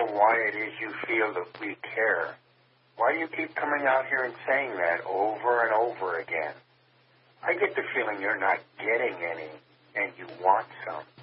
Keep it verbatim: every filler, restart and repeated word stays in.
know why it is you feel that we care. Why do you keep coming out here and saying that over and over again? I get the feeling you're not getting any, and you want some.